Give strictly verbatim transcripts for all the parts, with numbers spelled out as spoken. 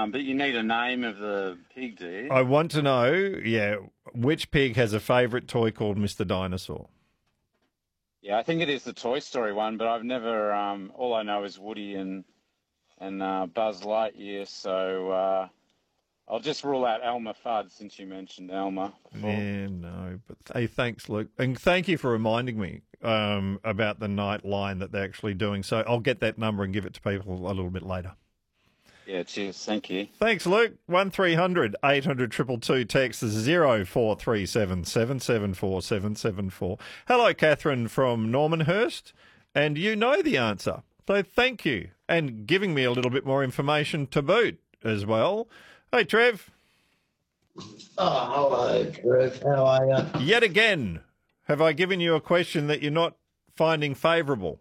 Um, but you need a name of the pig, do you? I want to know, yeah, which pig has a favourite toy called Mister Dinosaur? Yeah, I think it is the Toy Story one, but I've never. Um, all I know is Woody and and uh, Buzz Lightyear. So uh, I'll just rule out Elmer Fudd since you mentioned Elmer before. Yeah, no, but hey, thanks, Luke, and thank you for reminding me um, about the night line that they're actually doing. So I'll get that number and give it to people a little bit later. Yeah, cheers. Thank you. Thanks, Luke. One three hundred eight hundred two two two. Text is zero four three seven seven seven four seven seven four. Hello, Catherine from Normanhurst, and you know the answer. So thank you, and giving me a little bit more information to boot as well. Hey, Trev. Oh, hello, Trev. How are you? Yet again, have I given you a question that you're not finding favourable?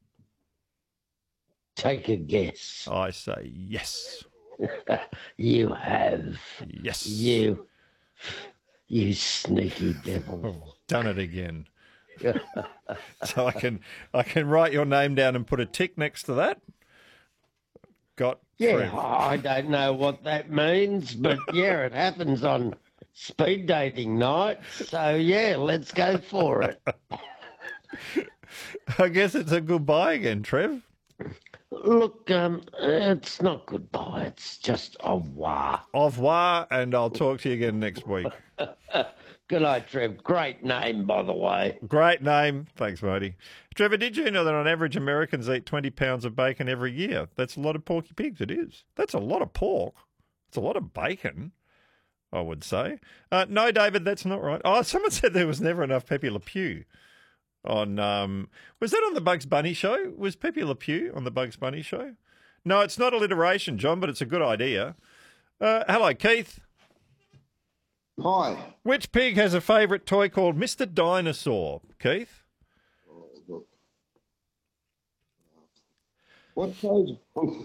Take a guess. I say yes. You have. Yes. You, you sneaky devil. Oh, done it again. So I can I can write your name down and put a tick next to that. Got Yeah, Trev. I don't know what that means, but yeah, it happens on speed dating night. So yeah, let's go for it. I guess it's a goodbye again, Trev. Look, um, it's not goodbye. It's just au revoir. Au revoir, and I'll talk to you again next week. Good night, Trev. Great name, by the way. Great name. Thanks, Marty. Trevor, did you know that on average Americans eat twenty pounds of bacon every year? That's a lot of porky pigs. It is. That's a lot of pork. It's a lot of bacon, I would say. Uh, no, David, that's not right. Oh, someone said there was never enough Pepe Le Pew. On um, was that on the Bugs Bunny show? Was Pepe Le Pew on the Bugs Bunny show? No, it's not alliteration, John, but it's a good idea. Uh, hello, Keith. Hi. Which pig has a favourite toy called Mister Dinosaur, Keith? Oh, look. What toys?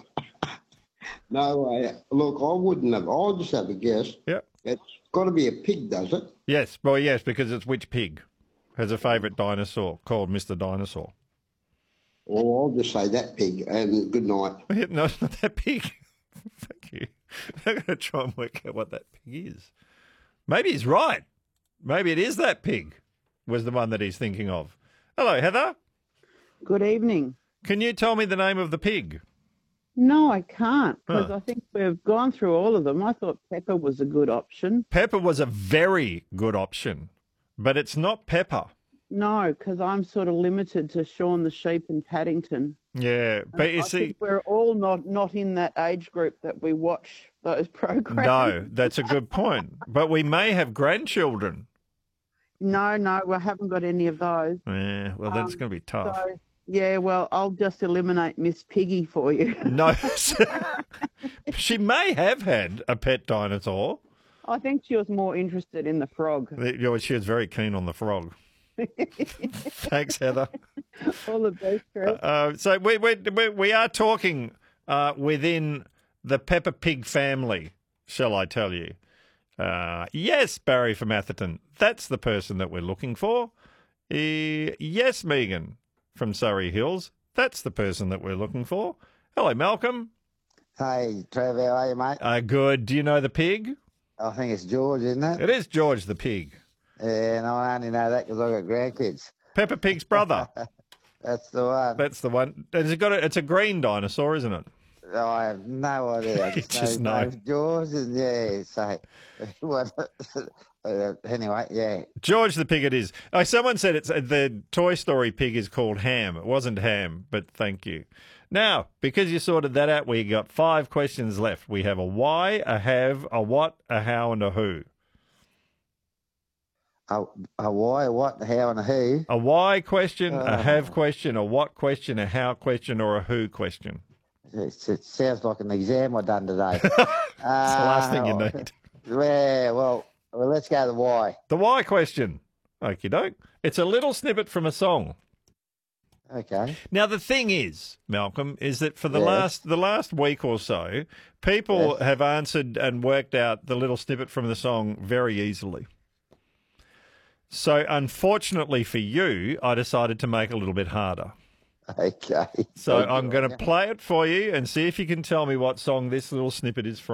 No way. Look, I wouldn't have. I'll just have a guess. Yep. It's got to be a pig, does it? Yes, well, yes, because it's which pig has a favourite dinosaur called Mister Dinosaur? Well, I'll just say that pig, and good night. No, it's not that pig. Thank you. I'm going to try and work out what that pig is. Maybe he's right. Maybe it is that pig was the one that he's thinking of. Hello, Heather. Good evening. Can you tell me the name of the pig? No, I can't, because Huh. I think we've gone through all of them. I thought Pepper was a good option. Pepper was a very good option, but it's not Pepper. No, because I'm sort of limited to Shaun the Sheep and Paddington. Yeah, but you I see, think we're all not, not in that age group that we watch those programs. no, that's a good point. But we may have grandchildren. No, no, we haven't got any of those. Yeah, well, that's Um, going to be tough. So, yeah, well, I'll just eliminate Miss Piggy for you. No, she may have had a pet dinosaur. I think she was more interested in the frog. You know, she was very keen on the frog. Thanks, Heather. All the best, Chris. Uh, so we, we we we are talking uh, within the Peppa Pig family, shall I tell you? Uh, yes, Barry from Atherton. That's the person that we're looking for. Uh, yes, Megan from Surrey Hills. That's the person that we're looking for. Hello, Malcolm. Hey, Trevor, how are you, mate? Uh, good. Do you know the pig? I think it's George, isn't it? It is George the pig. Yeah, and I only know that because I've got grandkids. Peppa Pig's brother. That's the one. That's the one. It's got a, it's a green dinosaur, isn't it? Oh, I have no idea. I You just know. his name's George, and yeah, so what? uh, anyway, yeah. George the pig it is. Oh, someone said it's the Toy Story pig is called Ham. It wasn't Ham, but thank you. Now, because you sorted that out, we got five questions left. We have a why, a have, a what, a how, and a who. A, a why, a what, a how, and a who. A why question, a Uh. have question, a what question, a how question, or a who question. It, it sounds like an exam I done today. It's the last thing you need. Yeah, well, well, let's go to the why. The why question. Okie doke. It's a little snippet from a song. Okay. Now the thing is, Malcolm, is that for the Yes. last the last week or so, people Yes. have answered and worked out the little snippet from the song very easily. So unfortunately for you, I decided to make it a little bit harder. Okay. So Thank I'm you. going to play it for you and see if you can tell me what song this little snippet is from.